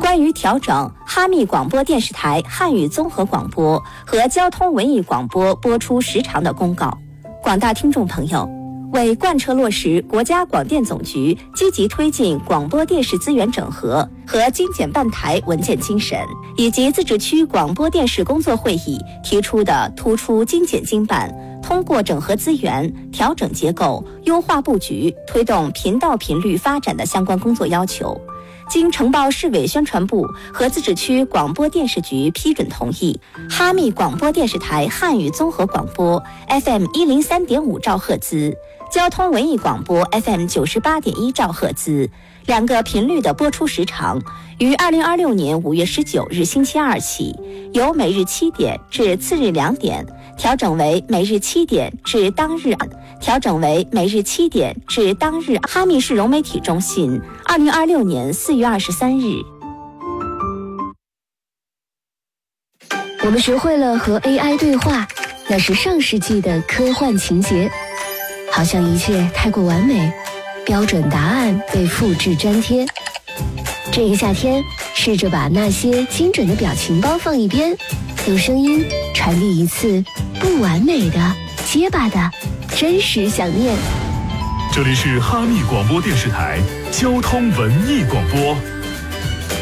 关于调整哈密广播电视台汉语综合广播和交通文艺广播播出时长的公告。广大听众朋友，为贯彻落实国家广电总局积极推进广播电视资源整合和精简办台文件精神，以及自治区广播电视工作会议提出的突出精简精办、通过整合资源、调整结构、优化布局、推动频道频率发展的相关工作要求，经呈报市委宣传部和自治区广播电视局批准同意，哈密广播电视台汉语综合广播 FM 103.5兆赫兹、交通文艺广播 FM 98.1兆赫兹两个频率的播出时长，于2026年5月19日星期二起，由每日7点至次日2点调整为每日7点至当日哈密市融媒体中心2026年4月23日。 我们学会了和 AI 对话，那是上世纪的科幻情节，好像一切太过完美，标准答案被复制粘贴。这个夏天，试着把那些精准的表情包放一边，用声音传递一次不完美的、结巴的真实想念。 这里是哈密广播电视台交通文艺广播。